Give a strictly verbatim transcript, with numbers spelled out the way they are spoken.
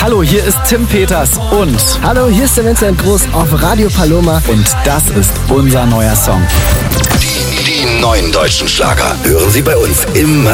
Hallo, hier ist Tim Peters und hallo, hier ist der Vincent Groß auf Radio Paloma und das ist unser neuer Song. Die, die neuen deutschen Schlager hören Sie bei uns immer.